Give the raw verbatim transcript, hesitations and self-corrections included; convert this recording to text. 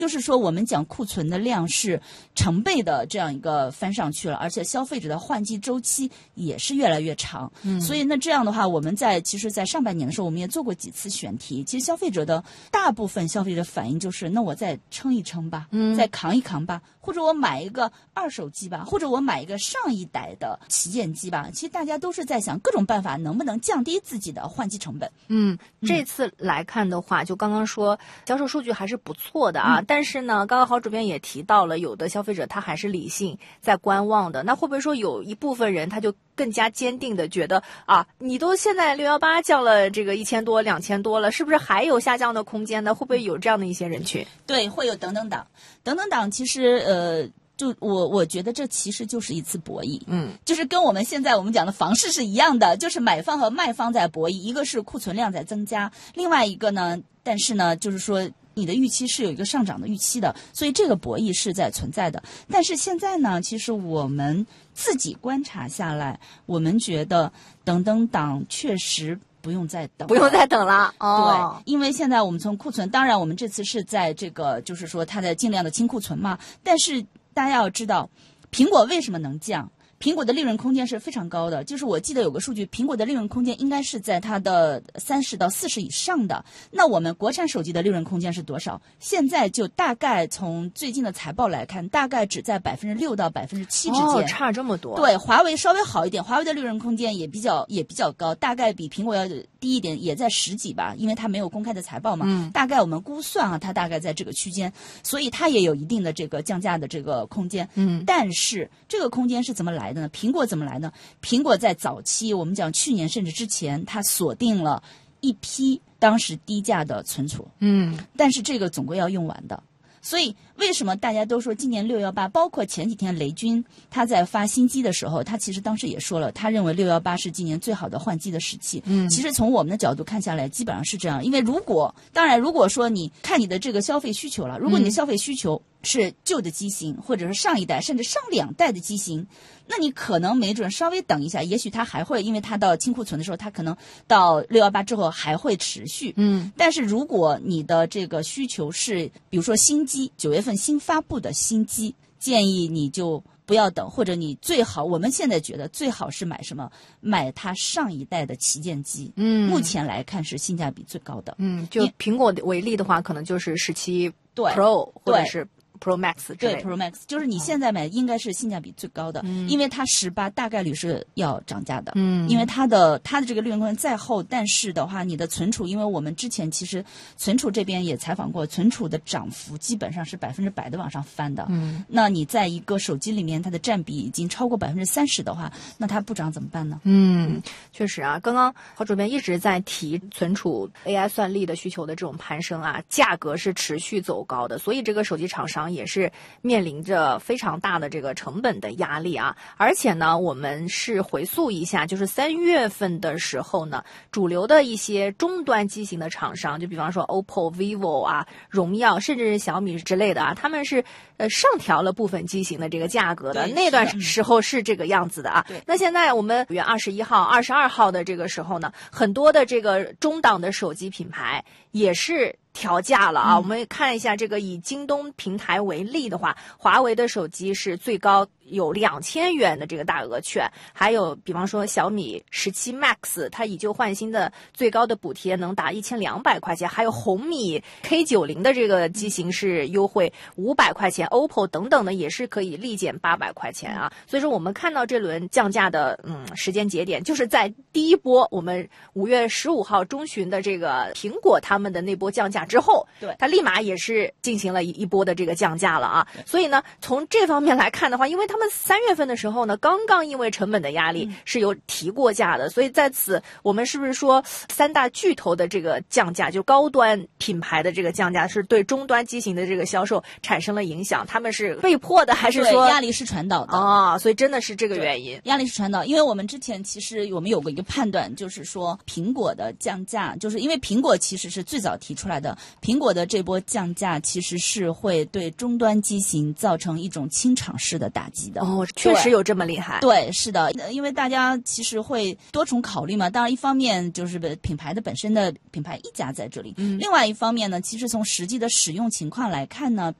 就是说我们讲库存的量是成倍的这样一个翻上去了，而且消费者的换季周期也是越来越长。嗯，所以那这样的话，我们在其实在上半年的时候，我们也做过几次选题，其实消费者的大部分消费者反应就是那我再撑一撑吧，嗯，再扛一扛吧，或者我买一个二手机吧，或者我买一个上一代的旗舰机吧。其实大家都是在想各种办法能不能降低自己的换机成本。 嗯，这次来看的话，就刚刚说销售数据还是不错的啊，嗯，但是呢，刚刚郝主编也提到了，有的消费者他还是理性在观望的。那会不会说有一部分人他就更加坚定的觉得啊，你都现在六一八降了这个一千多、两千多了，是不是还有下降的空间呢？会不会有这样的一些人群？ 对，会有等等党，等等党其实呃。就我我觉得这其实就是一次博弈，嗯，就是跟我们现在我们讲的房市是一样的，就是买方和卖方在博弈，一个是库存量在增加，另外一个呢，但是呢，就是说你的预期是有一个上涨的预期的，所以这个博弈是在存在的。但是现在呢，其实我们自己观察下来，我们觉得等等党确实不用再等了， 不用再等了。哦， 对，因为现在我们从库存，当然我们这次是在这个就是说它在尽量的清库存嘛，但是大家要知道，苹果为什么能降？苹果的利润空间是非常高的，就是我记得有个数据，苹果的利润空间应该是在它的三十到四十以上的。那我们国产手机的利润空间是多少？现在就大概从最近的财报来看，大概只在百分之六到百分之七之间， 哦，差这么多。 对，华为稍微好一点，华为的利润空间也比较也比较高，大概比苹果要低一点，也在十几吧，因为它没有公开的财报嘛。嗯，大概我们估算啊，它大概在这个区间，所以它也有一定的这个降价的这个空间。嗯，但是这个空间是怎么来的呢？苹果怎么来呢？苹果在早期，我们讲去年甚至之前，它锁定了一批当时低价的存储。嗯，但是这个总归要用完的。所以为什么大家都说今年六一八，包括前几天雷军他在发新机的时候，他其实当时也说了，他认为六一八是今年最好的换机的时期。嗯，其实从我们的角度看下来，基本上是这样。因为如果当然如果说你看你的这个消费需求了，如果你的消费需求是旧的机型，或者是上一代甚至上两代的机型，那你可能没准稍微等一下，也许它还会，因为它到清库存的时候，它可能到六一八之后还会持续。嗯，但是如果你的这个需求是比如说新机，九月份新发布的新机，建议你就不要等，或者你最好，我们现在觉得最好是买什么？买它上一代的旗舰机。嗯，目前来看是性价比最高的。 嗯，就苹果为例的话，可能就是十七 Pro 或者是Pro Max 之类的。 对 Pro Max 就是你现在买应该是性价比最高的，嗯，因为它十八大概率是要涨价的，嗯，因为它的它的这个利润空间再厚，但是的话，你的存储，因为我们之前其实存储这边也采访过，存储的涨幅基本上是百分之百的往上翻的，嗯，那你在一个手机里面它的占比已经超过百分之三十的话，那它不涨怎么办呢？ 嗯，确实啊，刚刚郝主编一直在提存储 A I 算力的需求的这种攀升啊，价格是持续走高的，所以这个手机厂商也是面临着非常大的这个成本的压力啊。而且呢，我们是回溯一下，就是三月份的时候呢，主流的一些终端机型的厂商，就比方说 O P P O、vivo 啊、荣耀，甚至是小米之类的啊，他们是呃上调了部分机型的这个价格的。那段时候是这个样子的啊。那现在我们五月二十一号、二十二号的这个时候呢，很多的这个中档的手机品牌也是调价了啊、嗯！我们看一下这个以京东平台为例的话，华为的手机是最高有两千元的这个大额券，还有比方说小米十七 Max， 它以旧换新的最高的补贴能达一千两百块钱，还有红米 K 九十 的这个机型是优惠五百块钱 ，O P P O 等等的也是可以立减八百块钱啊。所以说我们看到这轮降价的嗯时间节点，就是在第一波我们五月十五号中旬的这个苹果他们的那波降价之后， 对， 它立马也是进行了一一波的这个降价了啊。所以呢，从这方面来看的话，因为他们三月份的时候呢，刚刚因为成本的压力是有提过价的，嗯、所以在此我们是不是说三大巨头的这个降价，就高端品牌的这个降价，是对终端机型的这个销售产生了影响？他们是被迫的，还是说压力是传导的啊？所以真的是这个原因， 压力是传导。因为我们之前其实我们有过一个判断，就是说苹果的降价，就是因为苹果其实是最早提出来的。 的，苹果的这波降价其实是会对终端机型造成一种清场式的打击的。 哦，确实有这么厉害。 对，是的，因为大家其实会多重考虑嘛。当然，一方面就是品牌的本身的品牌溢价在这里，嗯，另外一方面呢，其实从实际的使用情况来看呢，